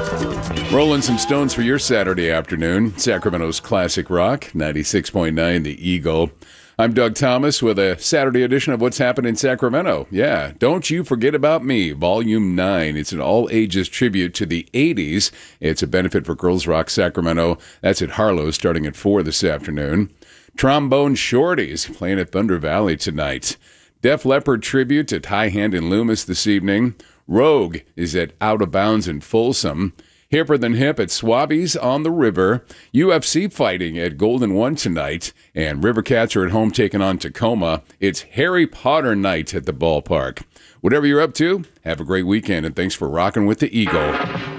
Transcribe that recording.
Rolling some stones for your Saturday afternoon. Sacramento's Classic Rock, 96.9 The Eagle. I'm Doug Thomas with a Saturday edition of What's Happened in Sacramento. Yeah, Don't You Forget About Me, Volume 9. It's an all-ages tribute to the 80s. It's a benefit for Girls Rock Sacramento. That's at Harlow starting at 4 this afternoon. Trombone Shorties playing at Thunder Valley tonight. Def Leppard tribute at High Hand in Loomis this evening. Rogue is at Out of Bounds in Folsom. Hipper Than Hip at Swabbies on the River. UFC fighting at Golden One tonight. And River Cats are at home taking on Tacoma. It's Harry Potter night at the ballpark. Whatever you're up to, have a great weekend, and thanks for rocking with the Eagle.